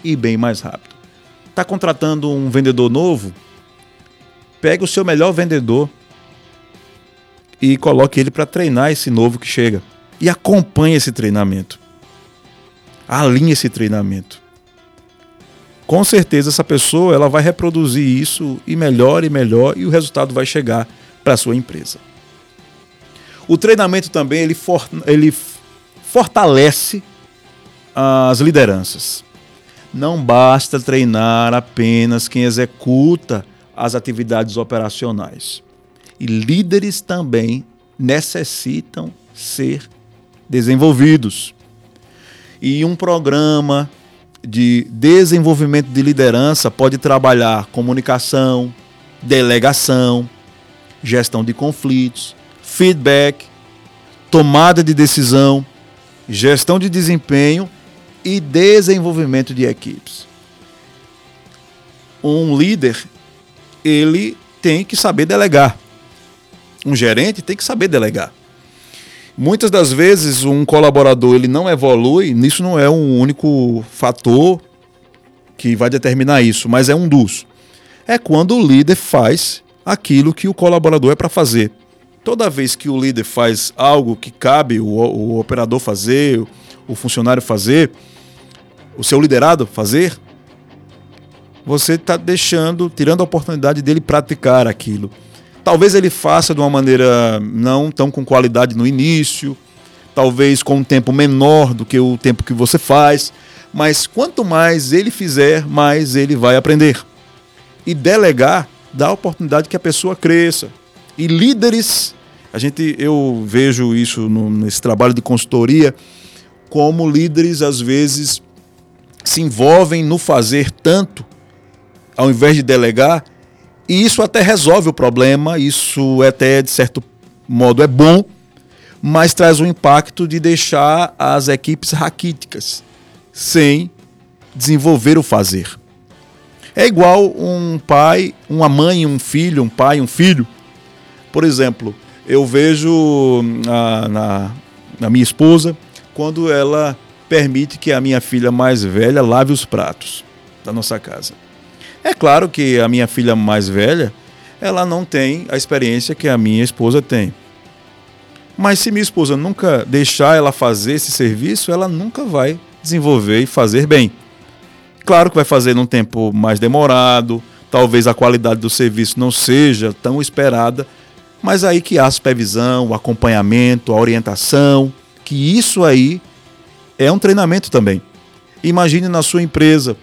e bem mais rápido. Está contratando um vendedor novo? Pegue o seu melhor vendedor e coloque ele para treinar esse novo que chega. E acompanhe esse treinamento. Alinhe esse treinamento. Com certeza essa pessoa ela vai reproduzir isso e melhor, e o resultado vai chegar para a sua empresa. O treinamento também ele fortalece as lideranças. Não basta treinar apenas quem executa as atividades operacionais. E líderes também necessitam ser desenvolvidos. E um programa de desenvolvimento de liderança pode trabalhar comunicação, delegação, gestão de conflitos, feedback, tomada de decisão, gestão de desempenho e desenvolvimento de equipes. Um líder, ele tem que saber delegar. Um gerente tem que saber delegar. Muitas das vezes um colaborador ele não evolui, nisso não é um único fator que vai determinar isso, mas é um dos. É quando o líder faz aquilo que o colaborador é para fazer. Toda vez que o líder faz algo que cabe o operador fazer, o funcionário fazer, o seu liderado fazer, você está tirando a oportunidade dele praticar aquilo. Talvez ele faça de uma maneira não tão com qualidade no início, talvez com um tempo menor do que o tempo que você faz, mas quanto mais ele fizer, mais ele vai aprender. E delegar dá a oportunidade que a pessoa cresça. E líderes, eu vejo isso nesse trabalho de consultoria, como líderes às vezes se envolvem no fazer tanto, ao invés de delegar, e isso até resolve o problema, isso até de certo modo é bom, mas traz o impacto de deixar as equipes raquíticas, sem desenvolver o fazer. É igual um pai, uma mãe, um filho, um pai, um filho. Por exemplo, eu vejo na minha esposa, quando ela permite que a minha filha mais velha lave os pratos da nossa casa. É claro que a minha filha mais velha, ela não tem a experiência que a minha esposa tem. Mas se minha esposa nunca deixar ela fazer esse serviço, ela nunca vai desenvolver e fazer bem. Claro que vai fazer num tempo mais demorado, talvez a qualidade do serviço não seja tão esperada, mas aí que há a supervisão, o acompanhamento, a orientação, que isso aí é um treinamento também. Imagine na sua empresa,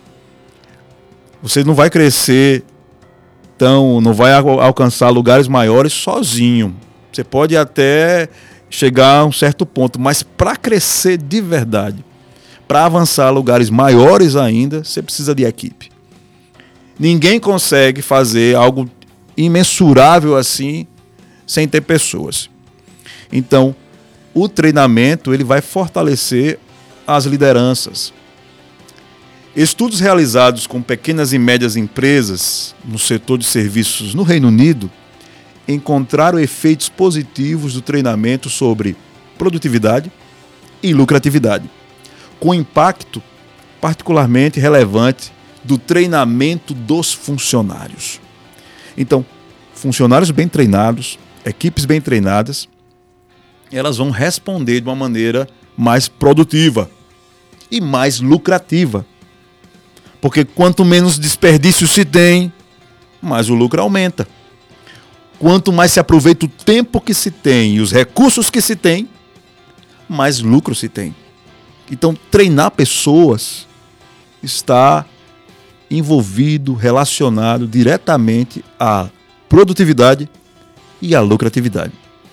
você não vai crescer não vai alcançar lugares maiores sozinho. Você pode até chegar a um certo ponto, mas para crescer de verdade, para avançar a lugares maiores ainda, você precisa de equipe. Ninguém consegue fazer algo imensurável assim sem ter pessoas. Então, o treinamento ele vai fortalecer as lideranças. Estudos realizados com pequenas e médias empresas no setor de serviços no Reino Unido encontraram efeitos positivos do treinamento sobre produtividade e lucratividade, com impacto particularmente relevante do treinamento dos funcionários. Então, funcionários bem treinados, equipes bem treinadas, elas vão responder de uma maneira mais produtiva e mais lucrativa. Porque quanto menos desperdício se tem, mais o lucro aumenta. Quanto mais se aproveita o tempo que se tem e os recursos que se tem, mais lucro se tem. Então, treinar pessoas está envolvido, relacionado diretamente à produtividade e à lucratividade.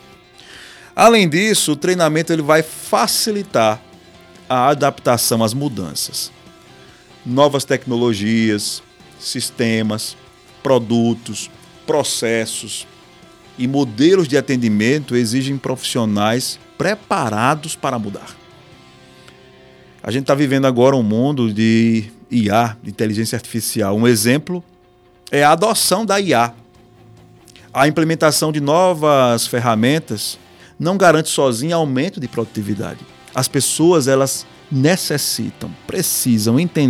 Além disso, o treinamento ele vai facilitar a adaptação às mudanças. Novas tecnologias, sistemas, produtos, processos e modelos de atendimento exigem profissionais preparados para mudar. A gente está vivendo agora um mundo de IA, de inteligência artificial. Um exemplo é a adoção da IA. A implementação de novas ferramentas não garante sozinha aumento de produtividade. As pessoas, elas precisam entender